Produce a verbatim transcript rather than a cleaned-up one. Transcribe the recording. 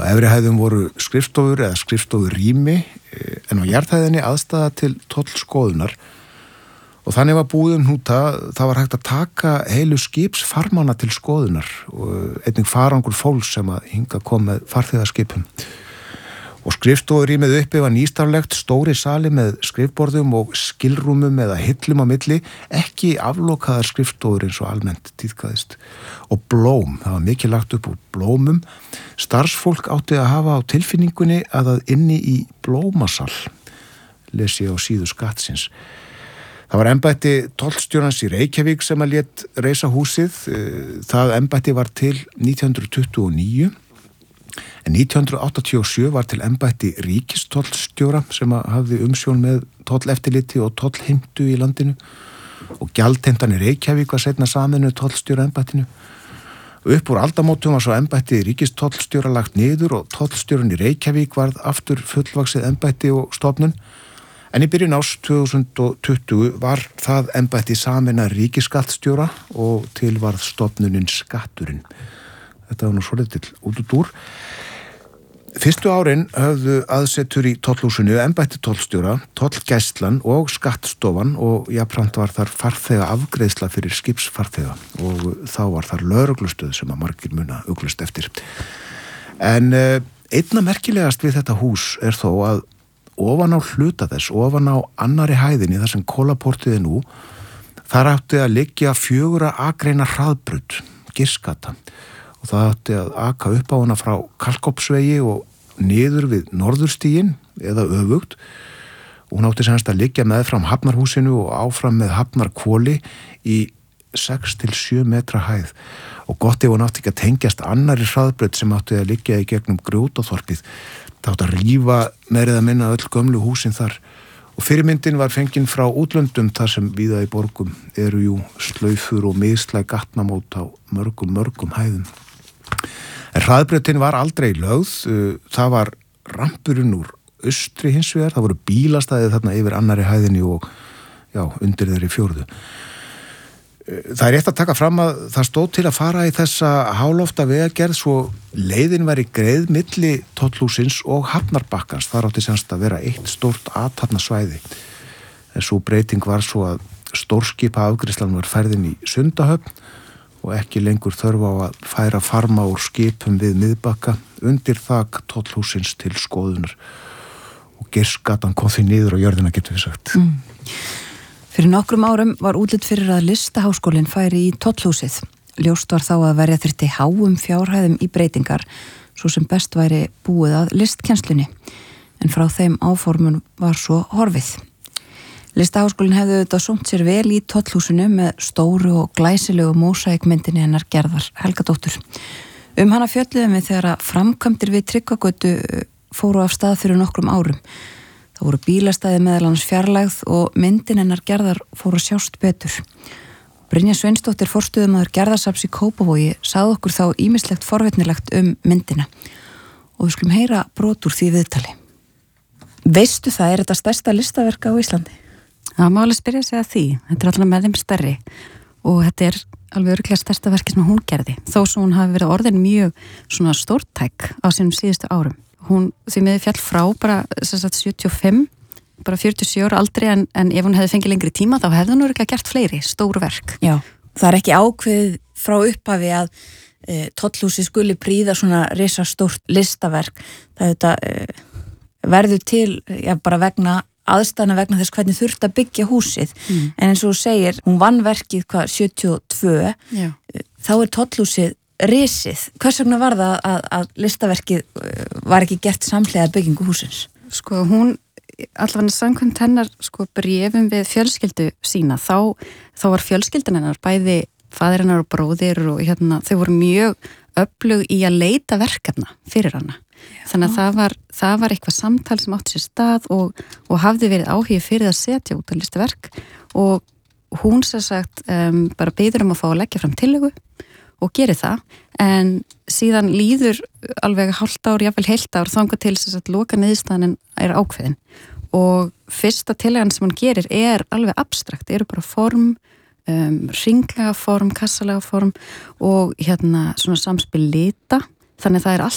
efri hæðum voru skrifstofur eða skrifstofur rými en á jarðhæðinni aðstæða til tollskoðunar og þannig var búið um hnúta, það var hægt að taka heilu skipsfarmana til skoðunar og einnig farangur fólks sem að hinga kom með farþegaskipum. Og skrifstofurýmið uppi var nýstaflegt, stóri sali með skrifborðum og skilrúmum eða hillum á milli, ekki aflokaðar skrifstofur eins og almennt tíðkaðist. Og blóm, það var mikið lagt upp úr blómum. Starfsfólk átti að hafa á tilfinningunni að það inni í blómasal, les ég á síðu skattsins. Það var embætti tollstjórans í Reykjavík sem að lét reisa húsið. Það embætti var til nítján hundruð tuttugu og níu. En nítján hundruð áttatíu og sjö var til embætti ríkistollstjóra sem að hafði umsjón með tolleftirliti og tollheimtu í landinu og gjaldheimtan í Reykjavík var seinna saminu tollstjóra embættinu. Upp úr aldamótum var svo embætti ríkistollstjóra lagt niður og tollstjóran í Reykjavík varð aftur fullvaxið embætti og stofnun. En í byrjun árs tvö þúsund og tuttugu var það embætti sameina ríkiskattstjóra og til varð stofnunin Skatturinn. Þetta var nú svolítið út út úr. Fyrstu árin höfðu aðsetur í tollhúsinu embætti tollstjóra, tollgæslan og skattstofan og jafnframt var þar farþega afgreiðsla fyrir skipsfarþega og þá var þar lögreglustöð sem að margir muna uglust eftir. En einna merkilegast við þetta hús er þó að ofan á hluta þess, ofan á annari hæðinni þar sem kólaportið er nú, þar átti að liggja fjögurra akreina hraðbraut, Girsgata. Og það átti að aka upp á hana frá Kalkopsvegi og niður við Norðurstíginn eða öfugt. Og hún átti semst að liggja með fram Hafnarhúsinu og áfram með Hafnarkvoli í sex til sjö metra hæð. Og gott ef hún átti ekki að tengjast annari hraðbraut sem átti að liggja í gegnum Grjótaþorpið. Það átti að rífa meirið að minna öll gömlu húsin þar. Og fyrirmyndin var fengin frá útlöndum þar sem víða í borgum eru jú slaufur og mislæg gatnamót á mörgum, mörgum hæðum. En hraðbrautin var aldrei lögð, það var rampurinn úr austri hins vegar, það voru bílastæðið þarna yfir annari hæðinni og já, undir þeirri fjórðu. Það er rétt að taka fram að það stóð til að fara í þessa hálofta vegagerð svo leiðin væri greið milli tollhúsins og Hafnarbakkans. Það átti semst að vera eitt stórt athafnasvæði. En svo breyting var svo að stórskipa afgreiðslan var færðin í Sundahöfn og ekki lengur þörf á að færa farma úr skipum við Miðbakka undir þak tollhúsins til skoðunar. Og Girsgatan kom því niður á jörðina, getur við sagt. Mm. Fyrir nokkrum árum var útlit fyrir að Listaháskólinn færi í tollhúsið. Ljóst var þá að verja þyrfti háum fjárhæðum í breytingar, svo sem best væri búið að listkennslunni. En frá þeim áformun var svo horfið. Listaháskólinn hefði auðvitað sómt sér vel í tollhúsinu með stóru og glæsilegu mósaíkmyndinni hennar Gerðar Helgadóttur. Um hana fjölluðum við þegar að framkvæmdir við Tryggvagötu fóru af stað fyrir nokkrum árum. Það voru bílastæði meðal annars fjarlægð og myndin hennar Gerðar fóru að sjást betur. Brynja Sveinsdóttir, forstöðumaður Gerðarsafns í Kópavogi, sagði okkur þá ýmislegt forvitnilegt um myndina og við skulum heyra brot úr því viðtali. Veistu það, er þetta stærsta listaverk á Íslandi? Það má alveg spyrja sig að því. Þetta er alltaf með þeim stærri og þetta er alveg örugglega stærsta verki sem hún gerði. Þó sem hún hafi verið orðin mjög svona stórtæk á sínum síðustu árum. Hún því miður fjall frá bara sem sagt sjötíu og fimm, bara fjörutíu og sjö ára aldrei en, en ef hún hefði fengið lengri tíma þá hefði hún örugglega gert fleiri stóru verk. Já, það er ekki ákveðið frá upphafi að e, tollhúsi skuli prýða svona risastórt listaverk. Það þetta, e, verður til já, bara vegna aðstæðna vegna þess hvernig þurft að byggja húsið. Mm. En eins og þú segir, hún vann verkið hvað sjötíu og tvö, já. Þá er tollhúsið risið. Hvers vegna var það að, að listaverkið var ekki gert samhliða byggingu húsins? Sko hún, allavega samkvæmt hennar sko bréfum við fjölskyldu sína, þá, þá var fjölskyldun hennar, bæði faðir hennar og bróðir og hérna, þau voru mjög öflug í að leita verkefna fyrir hana. Já. Þannig að það var, það var eitthvað samtal sem átti sér stað og, og hafði verið áhugi fyrir að setja út að listaverk og hún sem sagt um, bara biður um að fá að leggja fram tillögu og gerir það, en síðan líður alveg hálft ár, jafnvel heilt ár, þangað til þess að loka niðurstaðan er ákveðin. Og fyrsta tillagan sem hún gerir er alveg abstrakt, eru bara form, um, ringlega form, kassalega form og hérna svona samspil lita, þannig það er allt